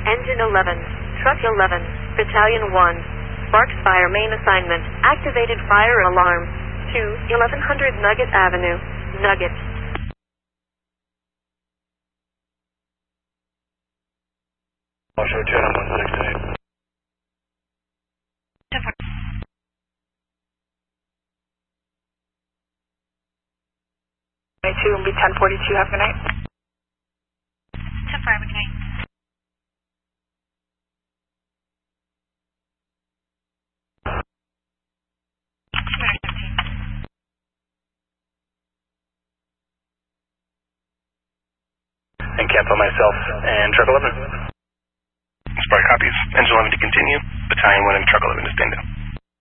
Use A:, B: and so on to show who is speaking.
A: Engine 11, Truck 11, Battalion 1. Sparks Fire main assignment. Activated fire alarm. To 1100 Nugget Avenue. Nugget.
B: Show 10 on 168.
C: 2 and be 1042. Have a good night.
D: 10-4, have a good night.
B: And cancel myself and Truck 11.
E: Spark copies. Engine 11 to continue. Battalion 1 and Truck 11 to stand down.